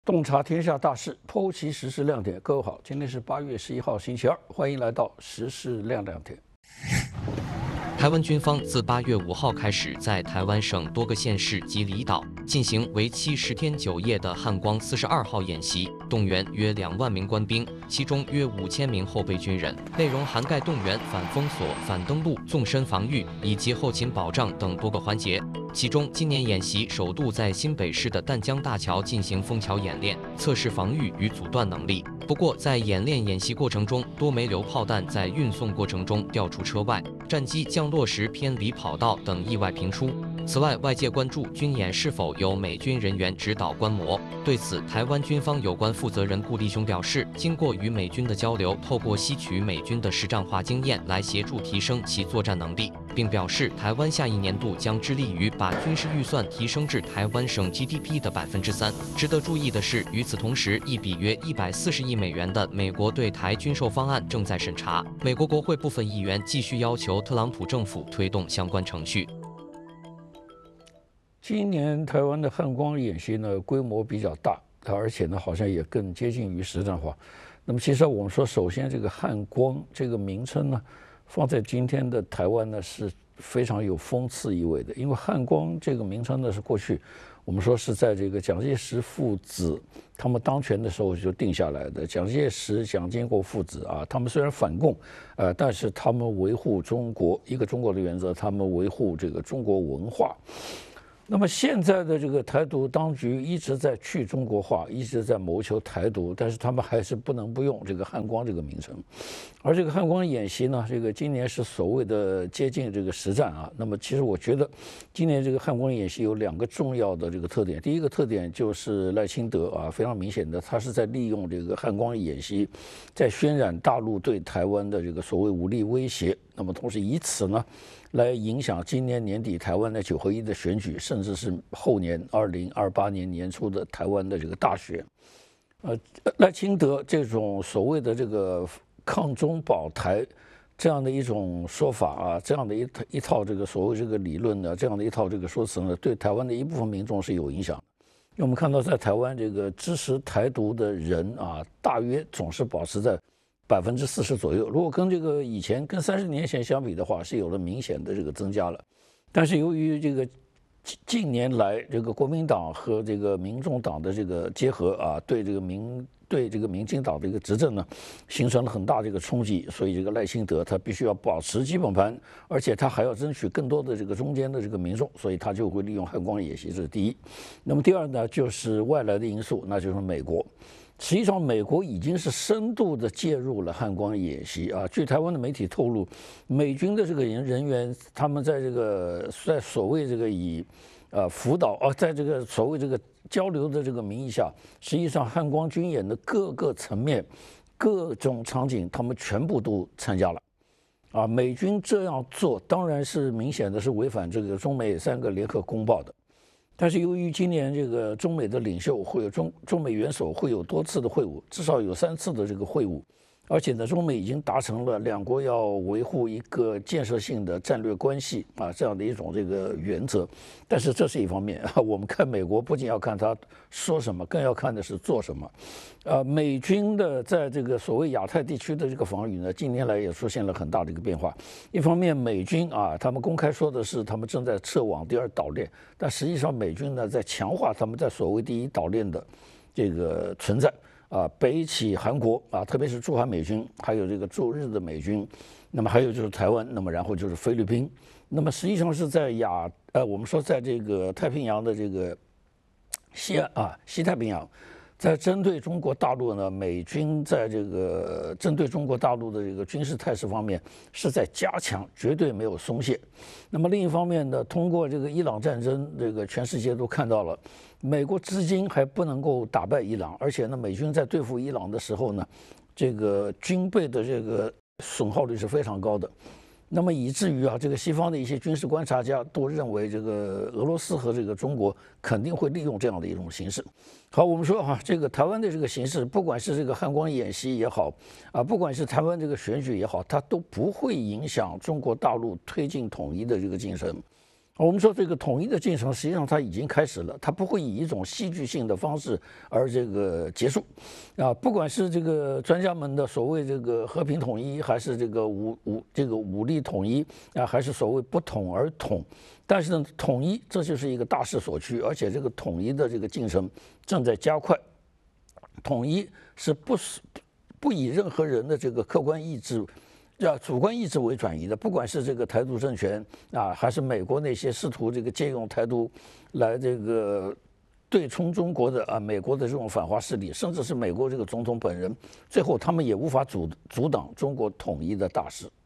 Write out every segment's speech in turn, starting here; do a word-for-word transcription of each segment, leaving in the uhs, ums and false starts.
洞察天下大事，剖析时事亮点。各位好，今天是八月十一号，星期二，欢迎来到时事亮亮点。 台湾军方自八月五号开始，在台湾省多个县市及离岛进行为期十天九夜的汉光四十二号演习，动员约两万名官兵，其中约五千名后备军人，内容涵盖动员反封锁、反登陆、纵深防御以及后勤保障等多个环节。其中，今年演习首度在新北市的淡江大桥进行封桥演练，测试防御与阻断能力。不过，在演练演习过程中，多枚榴炮弹在运送过程中掉出车外，战机降落时偏离跑道等意外频出。此外，外界关注军演是否有美军人员指导观摩。对此，台湾军方有关负责人顾立雄表示，经过与美军的交流，透过吸取美军的实战化经验来协助提升其作战能力，并表示台湾下一年度将致力于把军事预算提升至台湾省 G D P 的百分之三。值得注意的是，与此同时，一笔约一百四十亿美元的美国对台军售方案正在审查。美国国会部分议员继续要求特朗普政府推动相关程序。 今年台湾的汉光演习呢，规模比较大，而且呢，好像也更接近于实战化。那么，其实我们说，首先这个汉光这个名称呢，放在今天的台湾呢，是非常有讽刺意味的，因为汉光这个名称呢，是过去我们说是在这个蒋介石父子他们当权的时候就定下来的。蒋介石、蒋经国父子啊，他们虽然反共，呃，但是他们维护中国一个中国的原则，他们维护这个中国文化。那么现在的这个台独当局一直在去中国化，一直在谋求台独，但是他们还是不能不用这个汉光这个名称。而这个汉光演习呢，这个今年是所谓的接近这个实战啊。那么其实我觉得，今年这个汉光演习有两个重要的这个特点。第一个特点就是赖清德啊，非常明显的，他是在利用这个汉光演习，在渲染大陆对台湾的这个所谓武力威胁。那么同时以此呢，来影响今年年底台湾的九合一的选举，甚至是后年二零二八年年初的台湾的这个大选。呃，赖清德这种所谓的这个抗中保台这样的一种说法啊，这样的一一套这个所谓这个理论呢，这样的一套这个说辞呢，对台湾的一部分民众是有影响的。因为我们看到在台湾这个支持台独的人啊，大约总是保持在百分之四十左右，如果跟这个以前跟三十年前相比的话，是有了明显的这个增加了。但是由于这个近年来这个国民党和这个民众党的这个结合啊，对这个民对这个民进党的一个执政呢，形成了很大这个冲击，所以这个赖清德他必须要保持基本盘，而且他还要争取更多的这个中间的这个民众，所以他就会利用汉光演习，这是第一。那么第二呢，就是外来的因素，那就是美国。实际上，美国已经是深度的介入了汉光演习啊。据台湾的媒体透露，美军的这个人人员，他们在这个在所谓这个以呃辅导啊，在这个所谓这个交流的这个名义下，实际上汉光军演的各个层面、各种场景，他们全部都参加了。啊，美军这样做当然是明显的是违反这个中美三个联合公报的。但是由于今年这个中美的领袖会有中中美元首会有多次的会晤，至少有三次的这个会晤，而且呢，中美已经达成了两国要维护一个建设性的战略关系啊这样的一种这个原则。但是这是一方面啊，我们看美国不仅要看他说什么，更要看的是做什么。呃，美军的在这个所谓亚太地区的这个防御呢，近年来也出现了很大的一个变化。一方面，美军啊，他们公开说的是他们正在撤往第二岛链，但实际上美军呢在强化他们在所谓第一岛链的这个存在。啊，北起韩国啊，特别是驻韩美军，还有这个驻日的美军，那么还有就是台湾，那么然后就是菲律宾，那么实际上是在亚呃，我们说在这个太平洋的这个西岸啊，西太平洋，在针对中国大陆呢，美军在这个针对中国大陆的这个军事态势方面是在加强，绝对没有松懈。那么另一方面呢，通过这个伊朗战争，这个全世界都看到了。美国至今还不能够打败伊朗，而且呢，美军在对付伊朗的时候呢，这个军备的这个损耗率是非常高的。那么以至于啊，这个西方的一些军事观察家都认为，这个俄罗斯和这个中国肯定会利用这样的一种形式。好，我们说哈、啊，这个台湾的这个形势，不管是这个汉光演习也好，啊，不管是台湾这个选举也好，它都不会影响中国大陆推进统一的这个进程。 我们说这个统一的进程，实际上它已经开始了，它不会以一种戏剧性的方式而这个结束，啊，不管是这个专家们的所谓这个和平统一，还是这个武武这个武力统一啊，还是所谓不统而统，但是呢，统一这就是一个大势所趋，而且这个统一的这个进程正在加快，统一是不不以任何人的这个客观意志。要主观意志为转移的，不管是这个台独政权啊，还是美国那些试图这个借用台独来这个对冲中国的啊，美国的这种反华势力，甚至是美国这个总统本人，最后他们也无法阻阻挡中国统一的大势。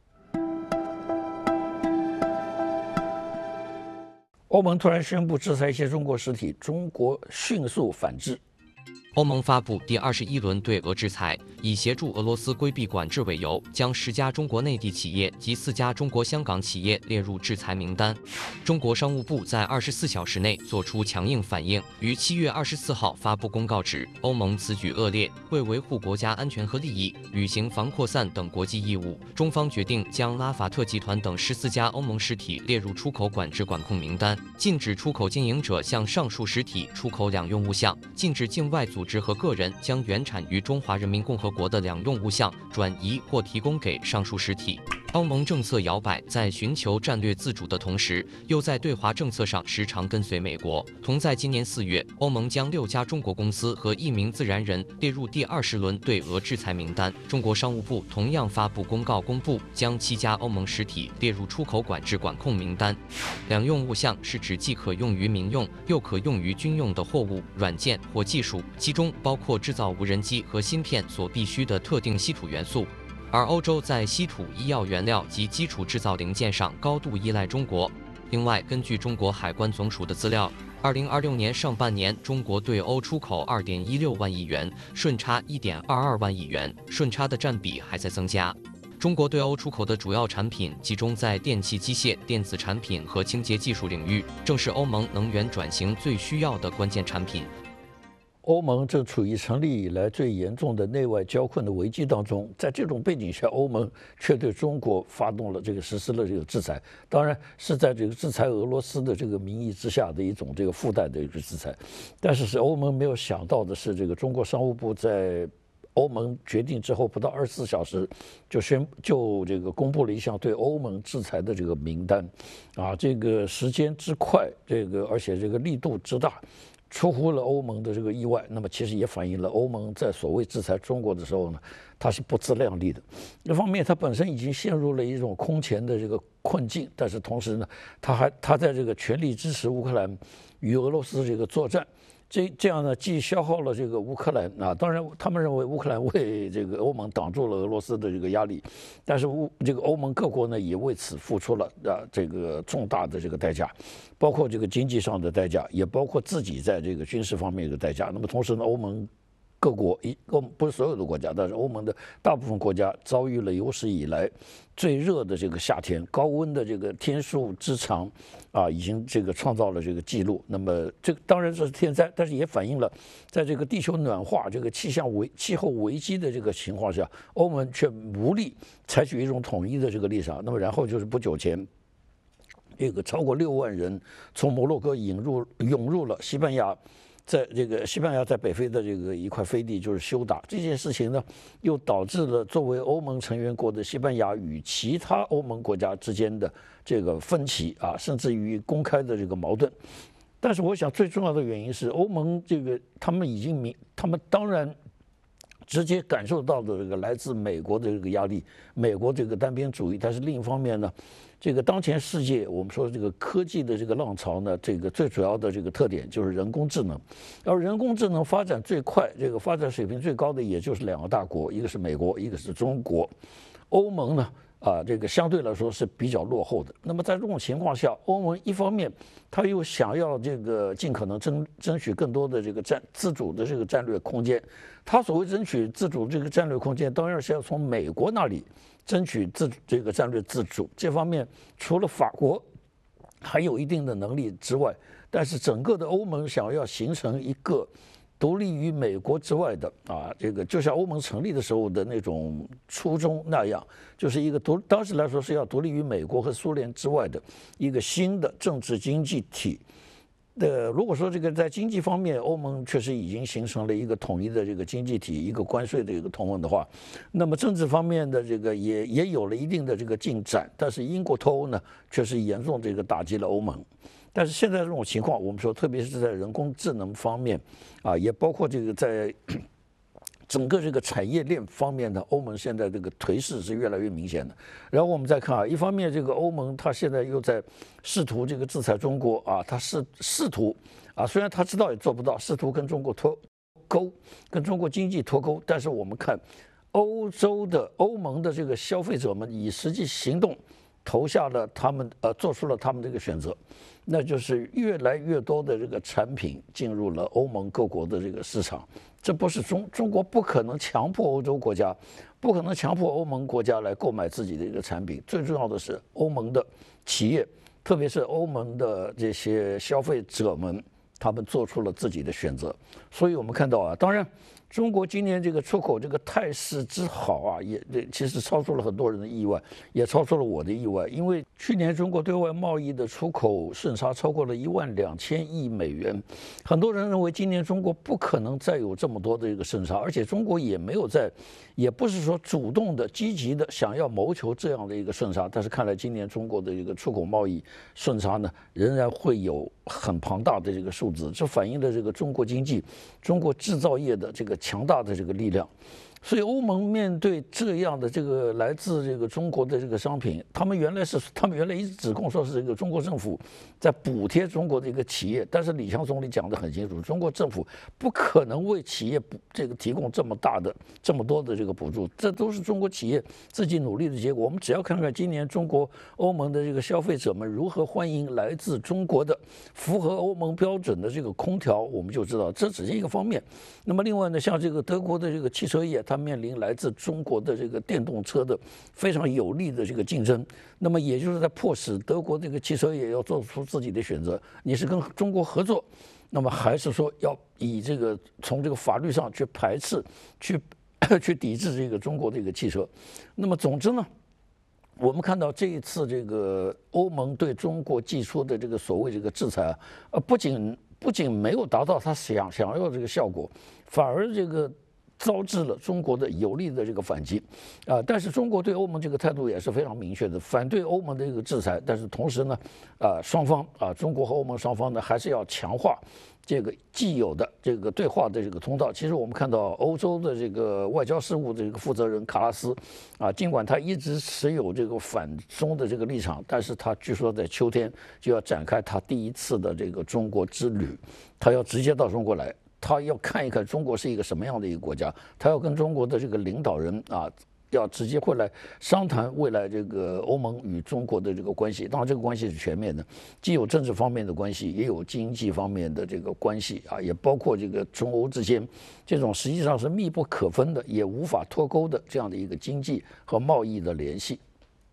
欧盟突然宣布制裁一些中国实体，中国迅速反制。 欧盟发布第二十一轮对俄制裁，以协助俄罗斯规避管制为由，将十家中国内地企业及四家中国香港企业列入制裁名单。中国商务部在二十四小时内作出强硬反应，于七月二十四号发布公告指，欧盟此举恶劣，为维护国家安全和利益，履行防扩散等国际义务，中方决定将拉法特集团等十四家欧盟实体列入出口管制管控名单，禁止出口经营者向上述实体出口两用物项，禁止境外组织和个人将原产于中华人民共和国的两用物项转移或提供给上述实体。欧盟政策摇摆，在寻求战略自主的同时，又在对华政策上时常跟随美国。同在今年四月，欧盟将六家中国公司和一名自然人列入第二十轮对俄制裁名单。中国商务部同样发布公告，公布将七家欧盟实体列入出口管制管控名单。两用物项是指既可用于民用，又可用于军用的货物、软件或技术，其中包括制造无人机和芯片所必需的特定稀土元素。而欧洲在稀土、医药原料及基础制造零件上高度依赖中国。另外，根据中国海关总署的资料，二零二六年上半年，中国对欧出口二点一六万亿元，顺差一点二二万亿元，顺差的占比还在增加。中国对欧出口的主要产品集中在电气机械、电子产品和清洁技术领域，正是欧盟能源转型最需要的关键产品。 欧盟正处于成立以来最严重的内外交困的危机当中，在这种背景下，欧盟却对中国发动了这个实施了这个制裁，当然是在这个制裁俄罗斯的这个名义之下的一种这个附带的一个制裁。但是是欧盟没有想到的是，这个中国商务部在欧盟决定之后不到二十四小时就宣就这个公布了一项对欧盟制裁的这个名单，啊，这个时间之快，这个而且这个力度之大，出乎了欧盟的这个意外。那么其实也反映了欧盟在所谓制裁中国的时候呢，它是不自量力的。一方面，它本身已经陷入了一种空前的这个困境，但是同时呢，它还它在这个全力支持乌克兰与俄罗斯这个作战。这这样呢，既消耗了这个乌克兰啊，当然他们认为乌克兰为这个欧盟挡住了俄罗斯的这个压力，但是乌这个欧盟各国呢也为此付出了啊这个重大的这个代价，包括这个经济上的代价，也包括自己在这个军事方面的代价。那么同时呢，欧盟各国一欧不是所有的国家，但是欧盟的大部分国家遭遇了有史以来最热的这个夏天，高温的这个天数之长，啊，已经这个创造了这个记录。那么这个当然这是天灾，但是也反映了在这个地球暖化、这个气象危气候危机的这个情况下，欧盟却无力采取一种统一的这个立场。那么然后就是不久前，这个超过六万人从摩洛哥引入涌入了西班牙。在这个西班牙在北非的这个一块飞地就是休打这件事情呢，又导致了作为欧盟成员国的西班牙与其他欧盟国家之间的这个分歧啊，甚至于公开的这个矛盾。但是我想最重要的原因是，欧盟这个他们已经明，他们当然直接感受到的这个来自美国的这个压力，美国这个单边主义。但是另一方面呢，这个当前世界我们说这个科技的这个浪潮呢，这个最主要的这个特点就是人工智能，而人工智能发展最快、这个发展水平最高的也就是两个大国，一个是美国，一个是中国。欧盟呢，啊，这个相对来说是比较落后的。那么在这种情况下，欧盟一方面他又想要这个尽可能争争取更多的这个战自主的这个战略空间，他所谓争取自主这个战略空间，当然是要从美国那里争取自这个战略自主。这方面除了法国还有一定的能力之外，但是整个的欧盟想要形成一个独立于美国之外的啊，这个就像欧盟成立的时候的那种初衷那样，就是一个独当时来说是要独立于美国和苏联之外的一个新的政治经济体。的，如果说这个在经济方面，欧盟确实已经形成了一个统一的这个经济体，一个关税的一个同盟的话，那么政治方面的这个也也有了一定的这个进展，但是英国脱欧呢，确实严重这个打击了欧盟。但是现在这种情况，我们说，特别是在人工智能方面，啊，也包括这个在整个这个产业链方面的，欧盟现在这个颓势是越来越明显的。然后我们再看啊，一方面这个欧盟它现在又在试图这个制裁中国啊，它试试图啊，虽然他知道也做不到，试图跟中国脱钩，跟中国经济脱钩，但是我们看欧洲的欧盟的这个消费者们以实际行动投下了他们呃做出了他们这个选择，那就是越来越多的这个产品进入了欧盟各国的这个市场。这不是中中国不可能强迫欧洲国家，不可能强迫欧盟国家来购买自己的一个产品。最重要的是欧盟的企业，特别是欧盟的这些消费者们，他们做出了自己的选择。所以我们看到啊，当然中国今年这个出口这个态势之好啊，也其实超出了很多人的意外，也超出了我的意外。因为去年中国对外贸易的出口顺差超过了一万两千亿美元，很多人认为今年中国不可能再有这么多的一个顺差，而且中国也没有在，也不是说主动的、积极的想要谋求这样的一个顺差。但是看来今年中国的一个出口贸易顺差呢，仍然会有很庞大的这个数字，这反映了这个中国经济、中国制造业的这个强大的这个力量。所以欧盟面对这样的这个来自这个中国的这个商品，他们原来是他们原来一直指控说是这个中国政府在补贴中国的一个企业，但是李强总理讲得很清楚，中国政府不可能为企业补这个提供这么大的这么多的这个补助，这都是中国企业自己努力的结果。我们只要看看今年中国欧盟的这个消费者们如何欢迎来自中国的符合欧盟标准的这个空调，我们就知道这只是一个方面。那么另外呢，像这个德国的这个汽车业，它面临来自中国的这个电动车的非常有力的这个竞争，那么也就是在迫使德国这个汽车业要做出自己的选择，你是跟中国合作，那么还是说要以这个从这个法律上去排斥、去去抵制这个中国的一个汽车。那么总之呢，我们看到这一次这个欧盟对中国寄出的这个所谓这个制裁啊，呃，不仅不仅没有达到他想想要这个效果，反而这个招致了中国的有力的这个反击，啊、呃，但是中国对欧盟这个态度也是非常明确的，反对欧盟的这个制裁，但是同时呢，啊、呃，双方啊、呃，中国和欧盟双方呢，还是要强化这个既有的这个对话的这个通道。其实我们看到欧洲的这个外交事务的这个负责人卡拉斯，啊，尽管他一直持有这个反中的这个立场，但是他据说在秋天就要展开他第一次的这个中国之旅，他要直接到中国来。他要看一看中国是一个什么样的一个国家，他要跟中国的这个领导人啊，要直接会来商谈未来这个欧盟与中国的这个关系。当然，这个关系是全面的，既有政治方面的关系，也有经济方面的这个关系啊，也包括这个中欧之间这种实际上是密不可分的，也无法脱钩的这样的一个经济和贸易的联系。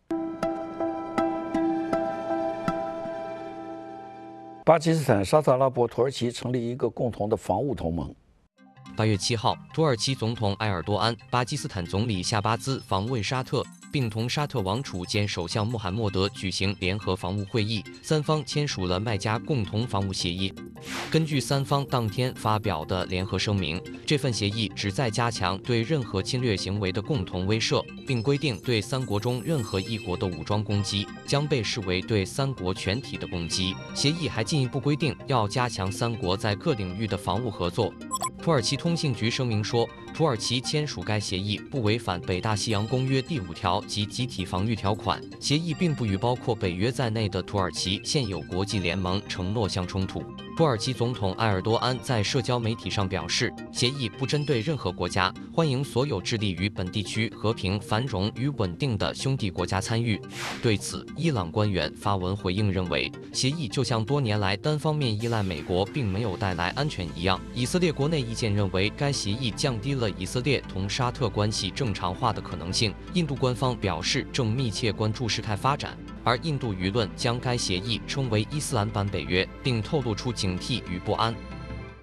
巴基斯坦、沙特阿拉伯、土耳其成立一个共同的防务同盟。 八月七号，土耳其总统埃尔多安、巴基斯坦总理夏巴兹访问沙特，并同沙特王储兼首相穆罕默德举行联合防务会议，三方签署了麦加共同防务协议。根据三方当天发表的联合声明，这份协议旨在加强对任何侵略行为的共同威慑，并规定对三国中任何一国的武装攻击将被视为对三国全体的攻击。协议还进一步规定要加强三国在各领域的防务合作。土耳其通信局声明说，土耳其签署该协议不违反北大西洋公约第五条及集体防御条款，协议并不与包括北约在内的土耳其现有国际联盟承诺相冲突。土耳其总统埃尔多安在社交媒体上表示，协议不针对任何国家，欢迎所有致力于本地区和平、繁荣与稳定的兄弟国家参与。对此，伊朗官员发文回应认为，协议就像多年来单方面依赖美国并没有带来安全一样。以色列国内意见认为，该协议降低了以色列同沙特关系正常化的可能性。印度官方表示正密切关注事态发展，而印度舆论将该协议称为伊斯兰版北约，并透露出警惕与不安。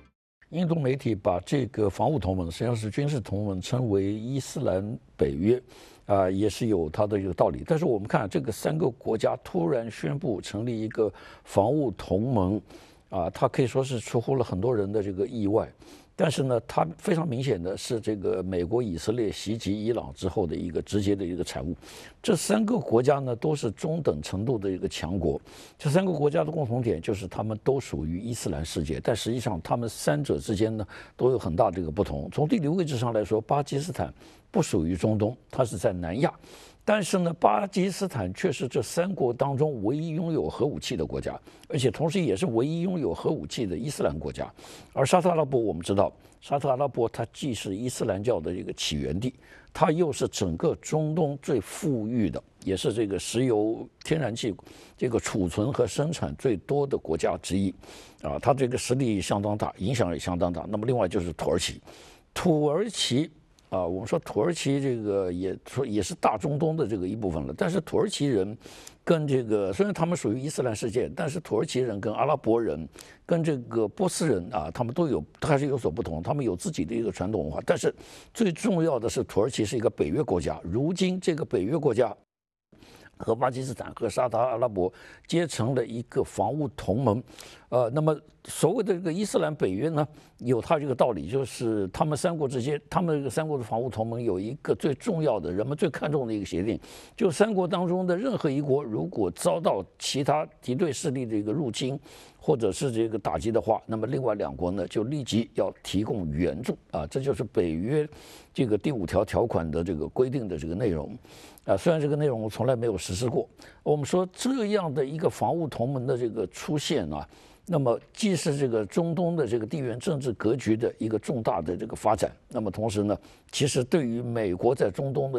印度媒体把这个防务同盟，实际上是军事同盟，称为伊斯兰北约，啊、呃，也是有它的一个道理。但是我们看这个三个国家突然宣布成立一个防务同盟，啊、呃，它可以说是出乎了很多人的这个意外。但是呢，它非常明显的是这个美国以色列袭击伊朗之后的一个直接的一个产物。这三个国家呢都是中等程度的一个强国。这三个国家的共同点就是他们都属于伊斯兰世界，但实际上他们三者之间呢都有很大的一个不同。从地理位置上来说，巴基斯坦不属于中东，它是在南亚。但是呢，巴基斯坦却是这三国当中唯一拥有核武器的国家，而且同时也是唯一拥有核武器的伊斯兰国家。而沙特阿拉伯，我们知道，沙特阿拉伯它既是伊斯兰教的一个起源地，它又是整个中东最富裕的，也是这个石油、天然气这个储存和生产最多的国家之一。啊，它这个实力相当大，影响也相当大。那么另外就是土耳其，土耳其。啊，我们说土耳其这个也说也是大中东的这个一部分了，但是土耳其人跟这个虽然他们属于伊斯兰世界，但是土耳其人跟阿拉伯人跟这个波斯人啊，他们都有还是有所不同，他们有自己的一个传统文化。但是最重要的是，土耳其是一个北约国家，如今这个北约国家和巴基斯坦和沙特阿拉伯结成了一个防务同盟，呃，那么所谓的这个伊斯兰北约呢，有它这个道理，就是他们三国之间，他们这个三国的防务同盟有一个最重要的、人们最看重的一个协定，就三国当中的任何一国如果遭到其他敌对势力的一个入侵，或者是这个打击的话，那么另外两国呢就立即要提供援助啊，这就是北约这个第五条条款的这个规定的这个内容。啊，虽然这个内容我从来没有实施过，我们说这样的一个防务同盟的这个出现啊，那么既是这个中东的这个地缘政治格局的一个重大的这个发展，那么同时呢，其实对于美国在中东的